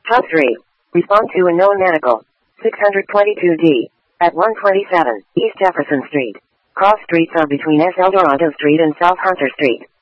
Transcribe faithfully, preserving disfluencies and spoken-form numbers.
Top three. Respond to a known medical. six twenty-two D. At one twenty-seven East Jefferson Street. Cross streets are between S. Eldorado Street and South Hunter Street.